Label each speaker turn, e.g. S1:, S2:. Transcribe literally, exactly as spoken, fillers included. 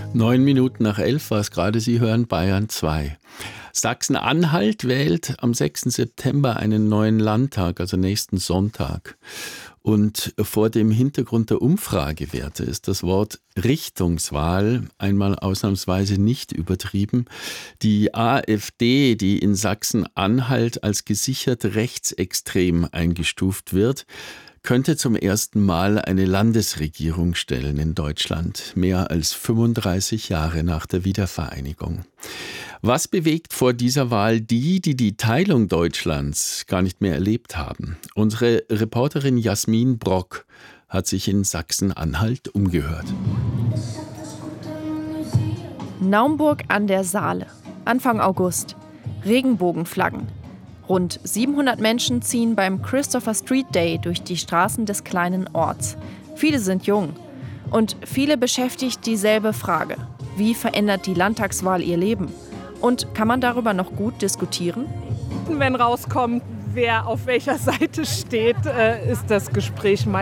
S1: Neun Minuten nach elf war es gerade, Sie hören Bayern zwei. Sachsen-Anhalt wählt am sechsten September einen neuen Landtag, also nächsten Sonntag. Und vor dem Hintergrund der Umfragewerte ist das Wort Richtungswahl einmal ausnahmsweise nicht übertrieben. Die AfD, die in Sachsen-Anhalt als gesichert rechtsextrem eingestuft wird, könnte zum ersten Mal eine Landesregierung stellen in Deutschland, mehr als fünfunddreißig Jahre nach der Wiedervereinigung. Was bewegt vor dieser Wahl die, die die Teilung Deutschlands gar nicht mehr erlebt haben? Unsere Reporterin Jasmin Brock hat sich in Sachsen-Anhalt umgehört.
S2: Naumburg an der Saale. Anfang August. Regenbogenflaggen. Rund siebenhundert Menschen ziehen beim Christopher Street Day durch die Straßen des kleinen Orts. Viele sind jung. Und viele beschäftigt dieselbe Frage. Wie verändert die Landtagswahl ihr Leben? Und kann man darüber noch gut diskutieren?
S3: Wenn rauskommt, wer auf welcher Seite steht, ist das Gespräch meistens